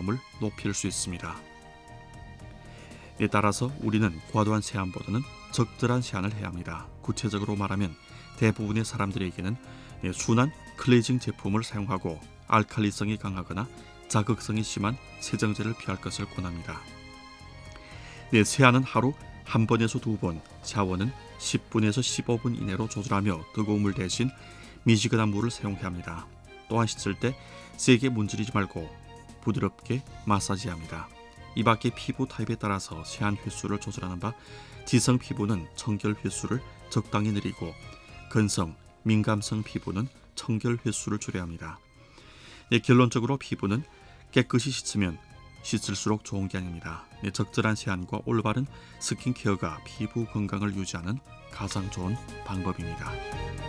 경험을 높일 수 있습니다. 이에 따라서 우리는 과도한 세안보다는 적절한 세안을 해야 합니다. 구체적으로 말하면 대부분의 사람들에게는 순한 클렌징 제품을 사용하고 알칼리성이 강하거나 자극성이 심한 세정제를 피할 것을 권합니다. 세안은 하루 1번에서 2번, 샤워는 10분에서 15분 이내로 조절하며 뜨거운 물 대신 미지근한 물을 사용해야 합니다. 또한 씻을 때 세게 문지르지 말고 부드럽게 마사지합니다. 이 밖에 피부 타입에 따라서 세안 횟수를 조절하는 바, 지성 피부는 청결 횟수를 적당히 늘리고 건성, 민감성 피부는 청결 횟수를 줄여야 합니다. 결론적으로 피부는 깨끗이 씻으면 씻을수록 좋은 게 아닙니다. 적절한 세안과 올바른 스킨케어가 피부 건강을 유지하는 가장 좋은 방법입니다.